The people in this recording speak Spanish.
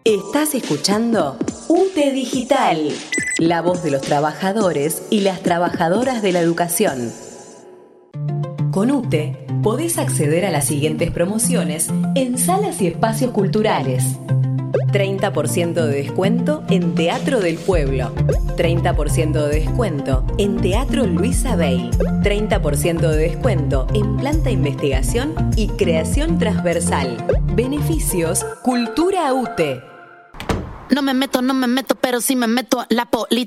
Estás escuchando UTE Digital, la voz de los trabajadores y las trabajadoras de la educación. Con UTE podés acceder a las siguientes promociones en salas y espacios culturales. 30% de descuento en Teatro del Pueblo. 30% de descuento en Teatro Luisa Bey. 30% de descuento en Planta Investigación y Creación Transversal. Beneficios Cultura UTE. No me meto, pero sí me meto a la política.